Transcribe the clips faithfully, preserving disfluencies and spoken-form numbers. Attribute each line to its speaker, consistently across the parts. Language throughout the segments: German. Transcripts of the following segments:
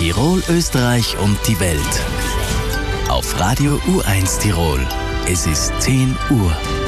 Speaker 1: Tirol, Österreich und die Welt. Auf Radio U eins Tirol. Es ist zehn Uhr.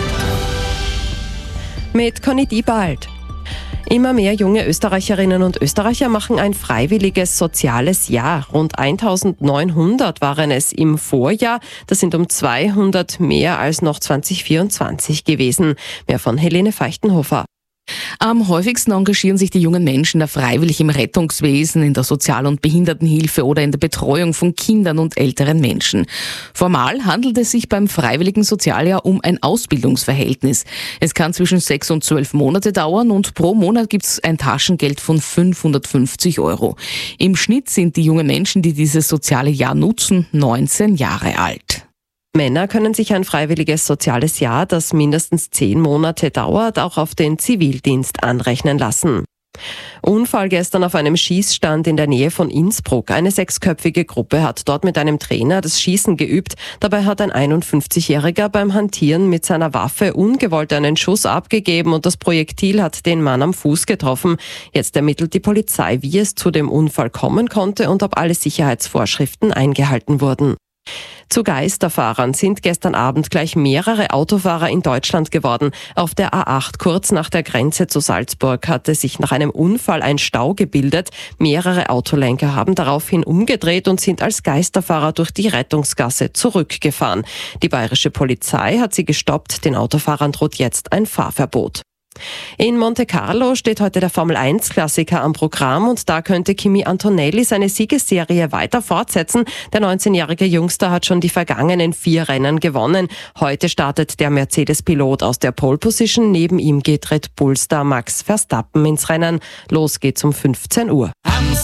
Speaker 2: Mit Conny Diebald. Immer mehr junge Österreicherinnen und Österreicher machen ein freiwilliges soziales Jahr. Rund eintausendneunhundert waren es im Vorjahr. Das sind um zweihundert mehr als noch zwanzig vierundzwanzig gewesen. Mehr von Helene Feichtenhofer.
Speaker 3: Am häufigsten engagieren sich die jungen Menschen da freiwillig im Rettungswesen, in der Sozial- und Behindertenhilfe oder in der Betreuung von Kindern und älteren Menschen. Formal handelt es sich beim freiwilligen Sozialjahr um ein Ausbildungsverhältnis. Es kann zwischen sechs und zwölf Monate dauern und pro Monat gibt es ein Taschengeld von fünfhundertfünfzig Euro. Im Schnitt sind die jungen Menschen, die dieses soziale Jahr nutzen, neunzehn Jahre alt.
Speaker 2: Männer können sich ein freiwilliges soziales Jahr, das mindestens zehn Monate dauert, auch auf den Zivildienst anrechnen lassen. Unfall gestern auf einem Schießstand in der Nähe von Innsbruck. Eine sechsköpfige Gruppe hat dort mit einem Trainer das Schießen geübt. Dabei hat ein einundfünfzigjähriger beim Hantieren mit seiner Waffe ungewollt einen Schuss abgegeben und das Projektil hat den Mann am Fuß getroffen. Jetzt ermittelt die Polizei, wie es zu dem Unfall kommen konnte und ob alle Sicherheitsvorschriften eingehalten wurden. Zu Geisterfahrern sind gestern Abend gleich mehrere Autofahrer in Deutschland geworden. Auf der A acht kurz nach der Grenze zu Salzburg hatte sich nach einem Unfall ein Stau gebildet. Mehrere Autolenker haben daraufhin umgedreht und sind als Geisterfahrer durch die Rettungsgasse zurückgefahren. Die bayerische Polizei hat sie gestoppt. Den Autofahrern droht jetzt ein Fahrverbot. In Monte Carlo steht heute der Formel eins Klassiker am Programm und da könnte Kimi Antonelli seine Siegesserie weiter fortsetzen. Der neunzehnjährige Jungster hat schon die vergangenen vier Rennen gewonnen. Heute startet der Mercedes-Pilot aus der Pole Position. Neben ihm geht Red Bull-Star Max Verstappen ins Rennen. Los geht's um fünfzehn Uhr.